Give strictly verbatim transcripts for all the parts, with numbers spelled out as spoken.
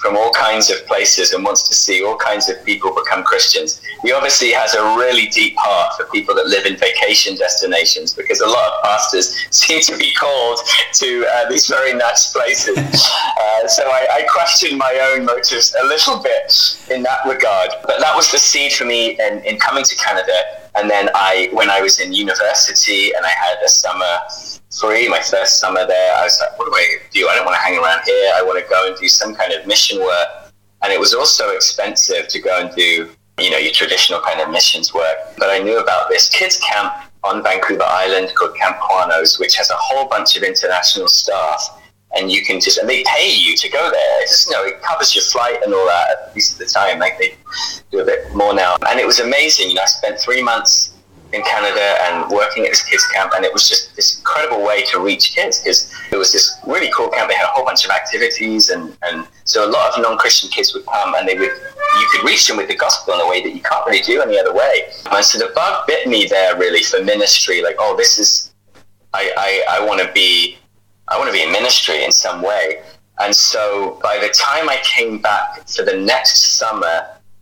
from all kinds of places and wants to see all kinds of people become Christians. He obviously has a really deep heart for people that live in vacation destinations, because a lot of pastors seem to be called to uh, these very nice places. Uh, so I, I question my own motives a little bit in that regard. But that was the seed for me in, in coming to Canada. And then I, when I was in university and I had a summer free, my first summer there, I was like, what do I do? I don't want to hang around here. I want to go and do some kind of mission work. And it was also expensive to go and do, you know, your traditional kind of missions work. But I knew about this kids camp on Vancouver Island called Camp Quanos, which has a whole bunch of international staff. And you can just, and they pay you to go there. It's just, you know, it covers your flight and all that, at least at the time. Like, they do a bit more now. And it was amazing. You know, I spent three months in Canada and working at this kids camp, and it was just this incredible way to reach kids, because it was this really cool camp. They had a whole bunch of activities, and, and so a lot of non-Christian kids would come, and they would, you could reach them with the gospel in a way that you can't really do any other way. And so the bug bit me there really for ministry, like, oh, this is, I, I, I want to be, I want to be in ministry in some way. And so by the time I came back for the next summer,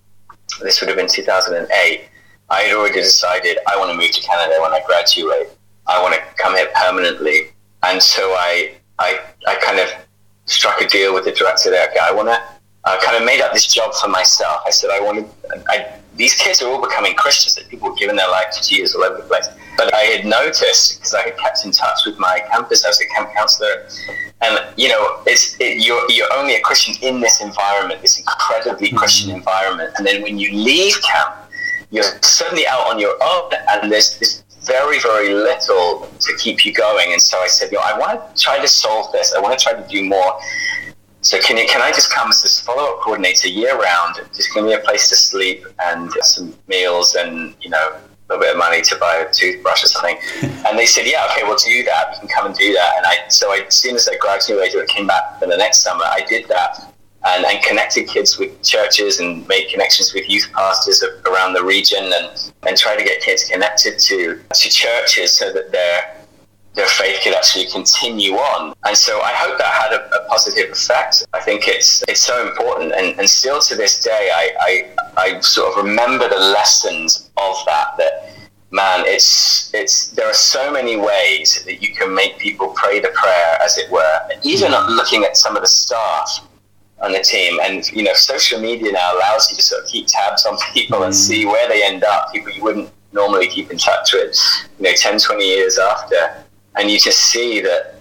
this would have been two thousand eight, I had already decided I want to move to Canada when I graduate. I want to come here permanently. And so I I, I kind of struck a deal with the director there. Okay, I want to, I kind of made up this job for myself. I said, I wanted, I, these kids are all becoming Christians, that people are giving their life to Jesus all over the place. But I had noticed, because I had kept in touch with my campus, I was a camp counselor, and, you know, it's it, you're, you're only a Christian in this environment, this incredibly Christian environment. And then when you leave camp, you're suddenly out on your own, and there's this very, very little to keep you going. And so I said, you know, I want to try to solve this. I want to try to do more. So can you, can I just come as this follow-up coordinator year-round? Just give me a place to sleep and some meals and, you know, a little bit of money to buy a toothbrush or something. And they said, yeah, okay, we'll do that. You can come and do that. And I, so I, as soon as I graduated, I came back for the next summer, I did that. And, and connected kids with churches and made connections with youth pastors around the region, and, and try to get kids connected to, to churches so that their their faith could actually continue on. And so I hope that had a, a positive effect. I think it's it's so important, and, and still to this day I, I I sort of remember the lessons of that, that man, it's it's there are so many ways that you can make people pray the prayer, as it were. Even looking at some of the staff on the team, and you know, social media now allows you to sort of keep tabs on people and see where they end up, people you wouldn't normally keep in touch with, you know, ten, twenty years after, and you just see that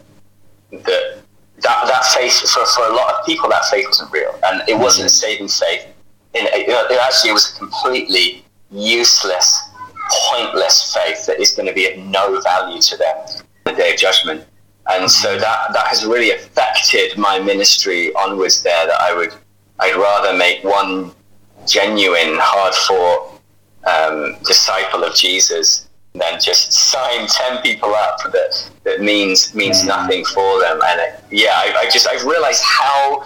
that that, that faith, for, for a lot of people, that faith wasn't real, and it wasn't a saving faith. In, it, it actually was a completely useless, pointless faith that is going to be of no value to them on the day of judgment. And so that, that has really affected my ministry onwards there, that I would, I'd rather make one genuine, hard-fought um, disciple of Jesus than just sign ten people up that that means means mm. nothing for them. And it, yeah, I, I just, I've realized how,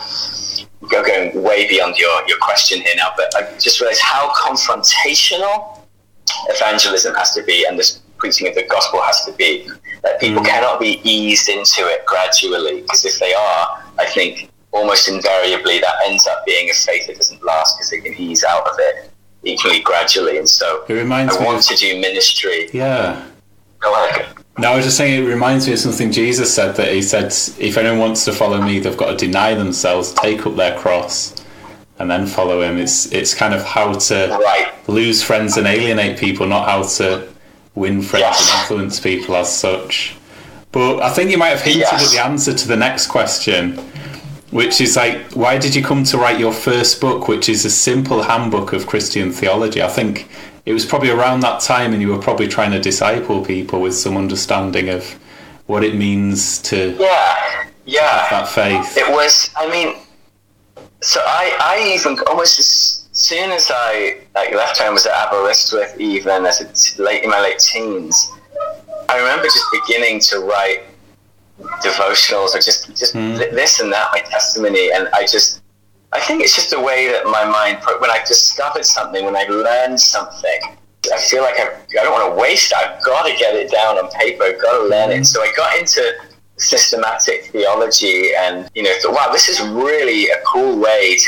going way beyond your, your question here now, but I just realized how confrontational evangelism has to be, and this preaching of the gospel has to be. That people mm. cannot be eased into it gradually, because if they are, I think almost invariably that ends up being a faith that doesn't last, because they can ease out of it equally gradually. And so it reminds I me want of, to do ministry. Yeah. Go ahead. No, I was just saying, it reminds me of something Jesus said, that he said, if anyone wants to follow me, they've got to deny themselves, take up their cross, and then follow him. It's it's kind of how to right. lose friends and alienate people, not how to win friends yes. and influence people as such. But I think you might have hinted yes. at the answer to the next question, which is like, why did you come to write your first book, which is a simple handbook of Christian theology? I think it was probably around that time, and you were probably trying to disciple people with some understanding of what it means to yeah, yeah. have that faith. It was, I mean, so I, I even, almost as soon as I like, left home, was at Aberystwyth, even as a, late in my late teens, I remember just beginning to write devotionals, or just just mm. this and that, my testimony, and I just, I think it's just a way that my mind, when I've discovered something, when I learned something, I feel like I've, I don't want to waste it. I've got to get it down on paper. I've got to learn it. So I got into systematic theology, and you know, thought, wow, this is really a cool way to